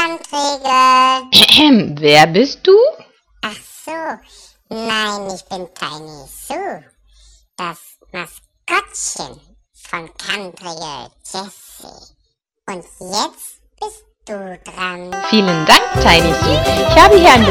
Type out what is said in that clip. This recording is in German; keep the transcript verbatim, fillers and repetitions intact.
Kantregel. Wer bist du? Ach so, nein, ich bin Tiny Sue, das Maskottchen von Kantregel Jessie. Und jetzt bist du dran. Vielen Dank, Tiny Sue. Ich habe hier ein